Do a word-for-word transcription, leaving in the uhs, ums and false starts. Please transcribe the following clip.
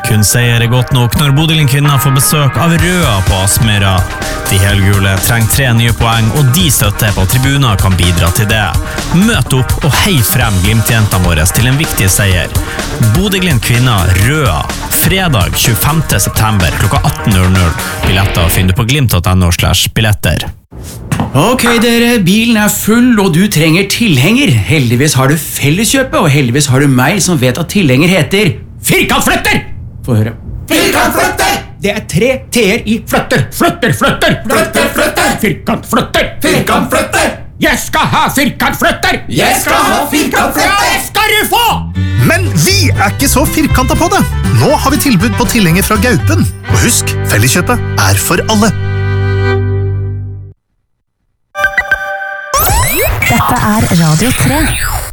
Kun seier er godt nok når Bodø-Glimt-kvinner får besøk av Røa på Aspmyra. De helgule trenger tre nye poeng, og de støtter på tribuner kan bidra til det. Møt opp og hei frem Glimt-jentene våre til en viktig seier. Bodø-Glimt-kvinner Røa, fredag tjuefemte september klokka atten null null. Billetter finner du på glimt punktum no slash billetter. Ok dere, bilen er full og du trenger tilhenger. Heldigvis har du Felleskjøpet, og heldigvis har du meg som vet at tilhenger heter firkantflytter. Få høre. Firkantflytter! Det er tre t-er i flytter. Flytter, flytter. Flytter, flytter. Firkantflytter. Firkantflytter. Jeg skal ha firkantflytter. Jeg skal ha firkantflytter. Ja, skal du få! Men vi er ikke så firkantet på det. Nå har vi tilbud på tilhenger fra Gaupen. Og husk, Felleskjøpet er for alle. Dette er Radio tre.